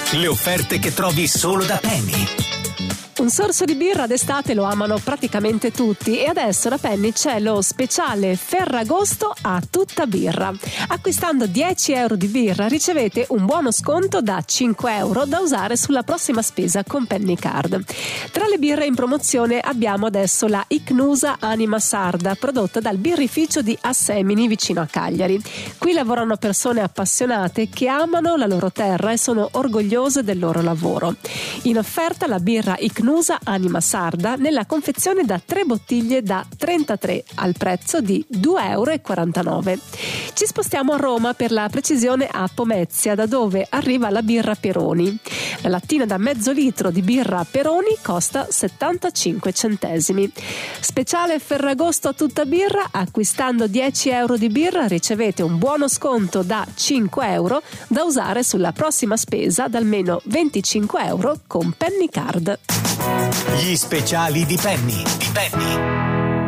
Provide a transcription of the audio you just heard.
Le offerte che trovi solo da Penny. Un sorso di birra d'estate lo amano praticamente tutti e adesso da Penny c'è lo speciale Ferragosto a tutta birra. Acquistando 10 euro di birra ricevete un buono sconto da 5 euro da usare sulla prossima spesa con Penny Card. Tra le birre in promozione abbiamo adesso la Icnusa Anima Sarda, prodotta dal birrificio di Assemini vicino a Cagliari. Qui lavorano persone appassionate che amano la loro terra e sono orgogliose del loro lavoro. In offerta la birra Icnusa Anima Sarda nella confezione da 3 bottiglie da 33 al prezzo di 2,49 euro. Ci spostiamo a Roma, per la precisione a Pomezia, da dove arriva la birra Peroni. La lattina da mezzo litro di birra Peroni costa 75 centesimi. Speciale Ferragosto a tutta birra: acquistando 10 euro di birra ricevete un buono sconto da 5 euro da usare sulla prossima spesa da almeno 25 euro con Penny Card. Gli speciali di Penny.